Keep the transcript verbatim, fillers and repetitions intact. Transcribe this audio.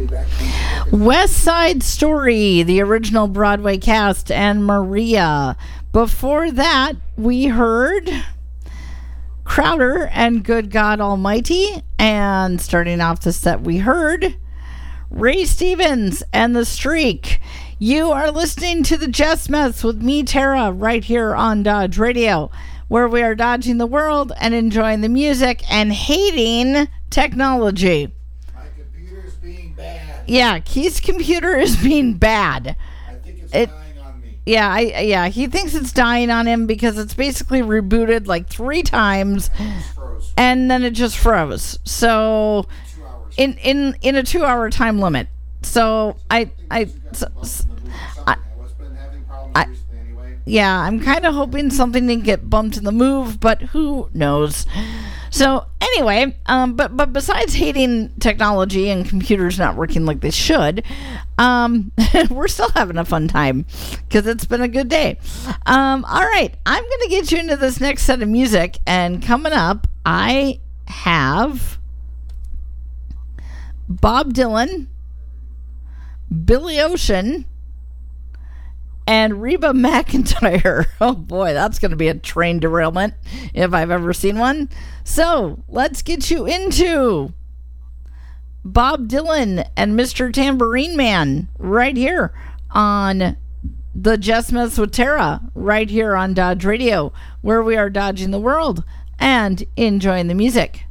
West Side Story, the original Broadway cast, and Maria. Before that, we heard Crowder and Good God Almighty. And starting off the set, we heard Ray Stevens and The Streak. You are listening to the Jess Mess with me, Tara, right here on Dodge Radio, where we are dodging the world and enjoying the music and hating technology. My computer is being bad. Yeah, Keith's computer is being bad. I think it's It- dying on me. Yeah, I yeah, he thinks it's dying on him because it's basically rebooted like three times It just froze. and then it just froze. So Two hours. in in in a two-hour time limit. So I I so, so- I, I was been having problems I- recently anyway. yeah, I'm kind of hoping something didn't get bumped in the move, but who knows? So anyway, um, but but besides hating technology and computers not working like they should, um, we're still having a fun time because it's been a good day. Um, all right, I'm gonna get you into this next set of music, and coming up, I have Bob Dylan, Billy Ocean, and Reba McEntire. Oh boy, that's going to be a train derailment if I've ever seen one. So let's get you into Bob Dylan and Mister Tambourine Man right here on the Jess Mess with Tara, right here on Dodge Radio, where we are dodging the world and enjoying the music.